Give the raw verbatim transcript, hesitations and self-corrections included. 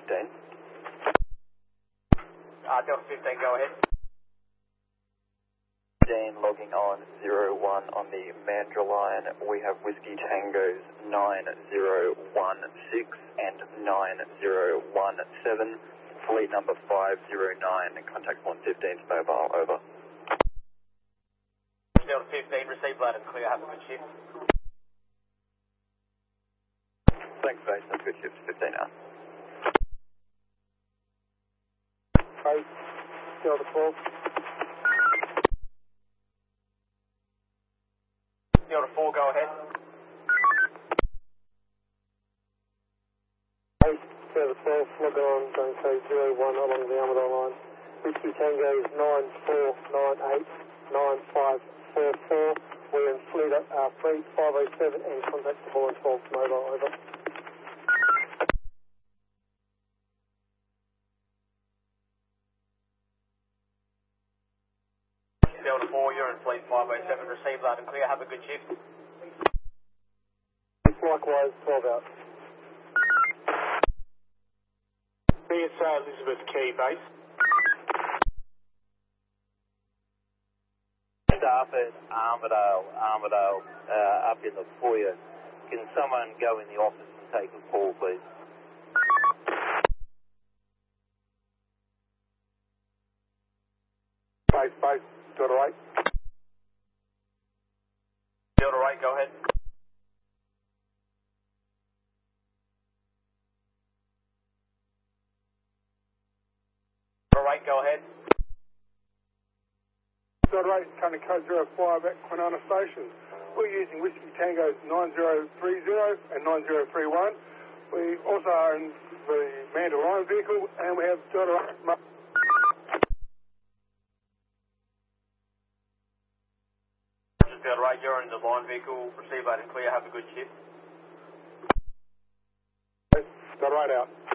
fifteen. Uh, Delta fifteen, go ahead. fifteen logging on zero one on the Mandra line. We have Whiskey Tangos nine zero one six and nine zero one seven. Fleet number five zero nine. Contact one fifteen's mobile, over. Delta fifteen, receive loud and clear. Have a good shift. Thanks, base. That's good shift. fifteen out. Base, Delta four. Delta four, go ahead. Base, Delta four, log on, going to zero one along the Armadale line. Whiskey Tango is nine four nine eight nine five four four. We're in fleet, uh, fleet five oh seven and contact the Holland twelve mobile, over. Delta four, you're in fleet five oh seven, receive loud and clear. Have a good shift. Likewise, twelve out. B S A Elizabeth Key, base. Staff at Armadale, Armadale, uh, up in the foyer. Can someone go in the office and take a call, please? Base, base, Delta eight. Delta eight, go ahead. Delta eight, go ahead. Delta eight, currently code zero five at Kwinana Station. We're using Whiskey Tango nine zero three zero and nine zero three one. We also are in the Mandra line vehicle and we have Delta eight. Delta eight, you're in the line vehicle. Receive loud and clear. Have a good shift. Delta eight out.